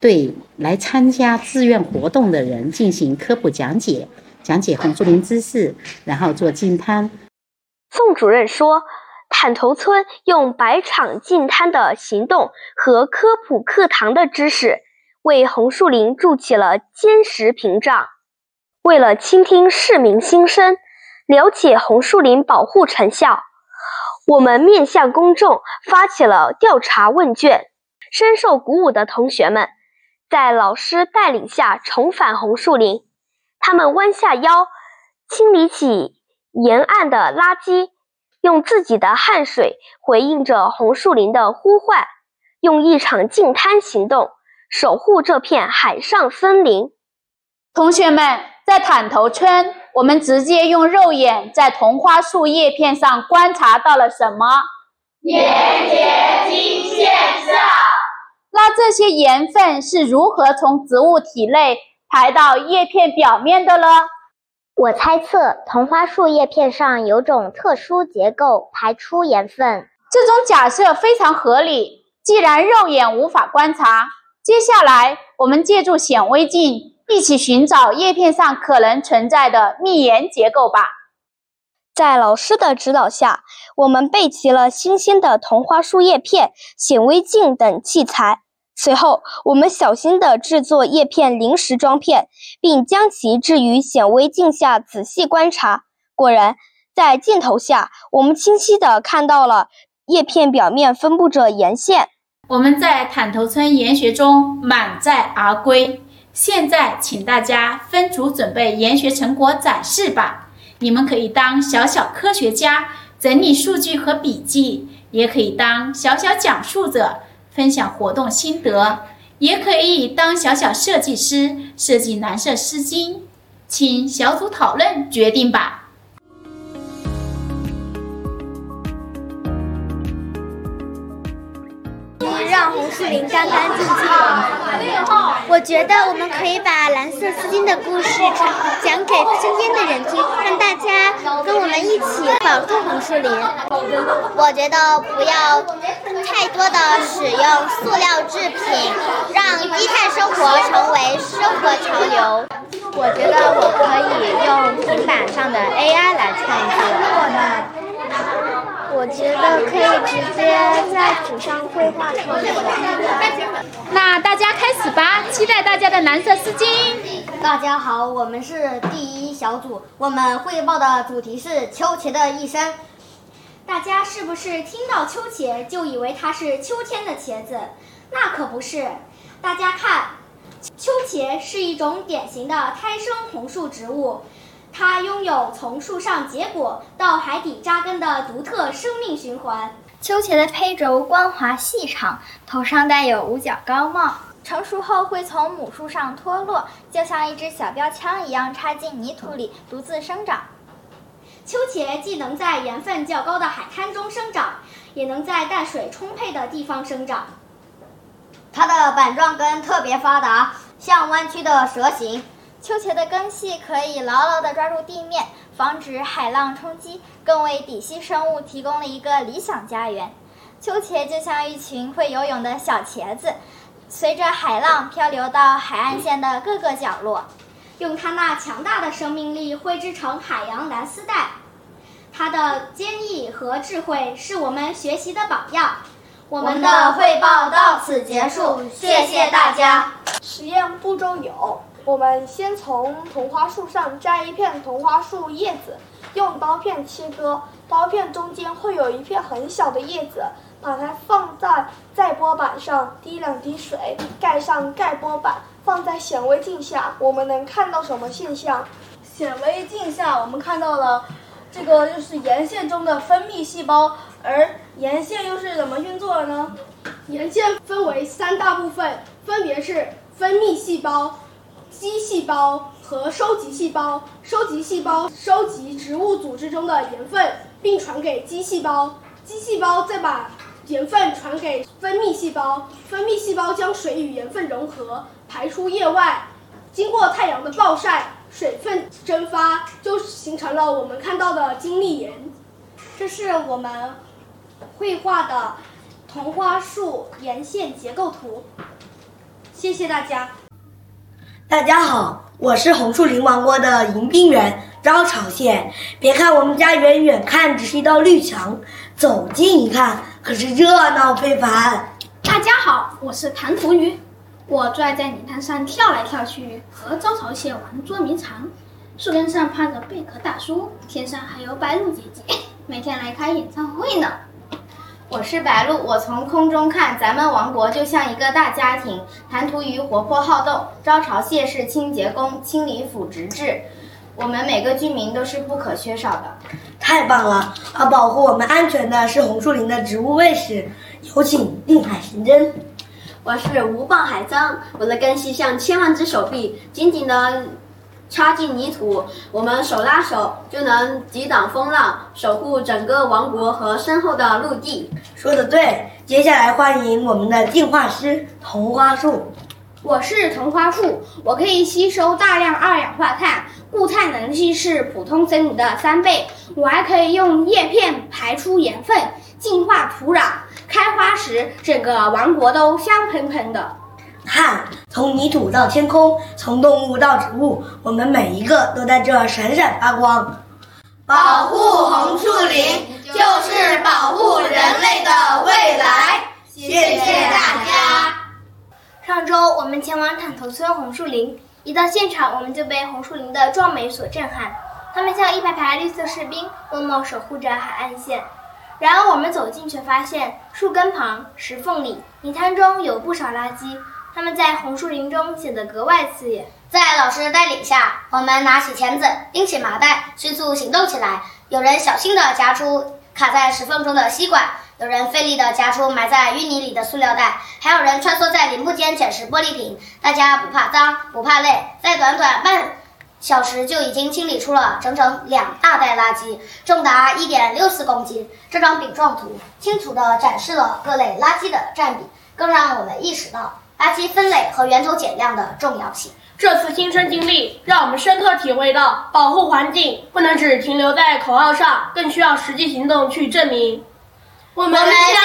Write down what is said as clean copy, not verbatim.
对来参加志愿活动的人进行科普讲解，讲解红树林知识，然后做净滩。 宋主任说，坦头村用百场净滩的行动和科普课堂的知识，为红树林筑起了坚实屏障。为了倾听市民心声，了解红树林保护成效，我们面向公众发起了调查问卷。深受鼓舞的同学们在老师带领下重返红树林，他们弯下腰清理起沿岸的垃圾，用自己的汗水回应着红树林的呼唤，用一场净滩行动守护这片海上森林。 同学们，在坦头村，我们直接用肉眼在同花树叶片上观察到了什么？ 粘结晶现象。 那这些盐分是如何从植物体内排到叶片表面的呢？ 我猜测同花树叶片上有种特殊结构排出盐分。 这种假设非常合理。既然肉眼无法观察，接下来我们借助显微镜一起寻找叶片上可能存在的密盐结构吧。 在老师的指导下，我们备齐了新鲜的同花树叶片、显微镜等器材。随后，我们小心地制作叶片临时装片，并将其置于显微镜下仔细观察。果然，在镜头下，我们清晰地看到了叶片表面分布着盐线。 我们在坦头村研学中满载而归。现在，请大家分组准备研学成果展示吧。你们可以当小小科学家，整理数据和笔记，也可以当小小讲述者，分享活动心得，也可以当小小设计师，设计蓝色丝巾。请小组讨论决定吧。 让红树林干干净净。我觉得我们可以把蓝色丝巾的故事讲给身边的人听，让大家跟我们一起保护红树林。 我觉得不要太多的使用塑料制品，让低碳生活成为生活潮流。 我觉得我可以用平板上的 AI 来创作。 我觉得可以直接在纸上绘画创作。 那大家开始吧，期待大家的蓝色丝巾。 大家好，我们是第一小组，我们汇报的主题是秋茄的一生。 大家是不是听到秋茄就以为它是秋天的茄子？那可不是。大家看，秋茄是一种典型的胎生红树植物，它拥有从树上结果到海底扎根的独特生命循环。 秋茄的胚轴光滑细长，头上带有五角高帽，成熟后会从母树上脱落，就像一支小标枪一样插进泥土里独自生长。 秋茄既能在盐分较高的海滩中生长，也能在淡水充沛的地方生长。 它的板状根特别发达，像弯曲的蛇形。 秋茄的根系可以牢牢地抓住地面，防止海浪冲击，更为底栖生物提供了一个理想家园。秋茄就像一群会游泳的小茄子，随着海浪漂流到海岸线的各个角落， 用它那强大的生命力绘制成海洋蓝丝带。它的坚毅和智慧是我们学习的榜样。 我们的汇报到此结束，谢谢大家。 实验步骤有：我们先从同花树上摘一片同花树叶子，用刀片切割，刀片中间会有一片很小的叶子，把它放在载波板上，滴2滴水，盖上盖波板，放在显微镜下，我们能看到什么现象？ 显微镜下我们看到了这个就是盐腺中的分泌细胞，而盐腺又是怎么运作的呢？ 盐腺分为3大部分，分别是分泌细胞、基细胞和收集细胞。收集细胞收集植物组织中的盐分，并传给基细胞，基细胞再把盐分传给分泌细胞，分泌细胞将水与盐分融合，排出液外。经过太阳的暴晒，水分蒸发，就形成了我们看到的晶粒盐。 这是我们绘画的同花树盐腺结构图。 谢谢大家。 大家好，我是红树林王国的迎宾员招潮蟹。别看我们家远远看只是一道绿墙，走近一看可是热闹非凡。 大家好，我是弹涂鱼，我最爱在泥滩上跳来跳去，和招潮蟹玩捉迷藏。树根上趴着贝壳大叔，天上还有白鹭姐姐，每天来开演唱会呢。 我是白鹭，我从空中看，咱们王国就像一个大家庭。弹涂鱼活泼好动，招潮蟹是清洁工，清理腐殖质。我们每个居民都是不可缺少的。 太棒了！而保护我们安全的是红树林的植物卫士，有请定海神针。 我是无棒海蟑，我的根系像千万只手臂，紧紧地插进泥土，我们手拉手就能抵挡风浪，守护整个王国和深厚的陆地。 说得对，接下来欢迎我们的进化师桐花树。 我是桐花树，我可以吸收大量二氧化碳，固碳能力是普通森林的3倍。我还可以用叶片排出盐分，净化土壤，开花时整个王国都香喷喷的。 看，从泥土到天空，从动物到植物，我们每一个都在这闪闪发光。 保护红树林，就是保护人类的未来。谢谢大家。 上周我们前往坦头村红树林，一到现场我们就被红树林的壮美所震撼。它们像一排排绿色士兵，默默守护着海岸线。然而我们走近却发现，树根旁、石缝里、泥滩中有不少垃圾，它们在红树林中显得格外刺眼。 在老师的带领下，我们拿起钳子，拎起麻袋，迅速行动起来。有人小心地夹出卡在石缝中的吸管，有人费力地夹出埋在淤泥里的塑料袋，还有人穿梭在林木间捡拾玻璃瓶。大家不怕脏，不怕累，在短短半小时就已经清理出了整整2大袋垃圾，重达1.64公斤。这张饼状图清楚地展示了各类垃圾的占比，更让我们意识到垃圾分类和源头减量的重要性。 这次亲身经历让我们深刻体会到，保护环境不能只停留在口号上，更需要实际行动去证明。我们